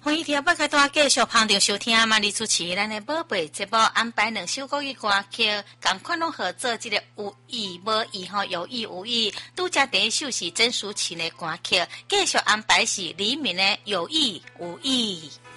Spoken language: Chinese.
欢迎听众朋友继续捧场收听嘛，你主持咱的宝贝节目安排两首国语歌曲，同款拢合作这个有意无意吼，有意无意。拄则第一首是曾淑琴的歌曲，继续安排是黎明的有意无意。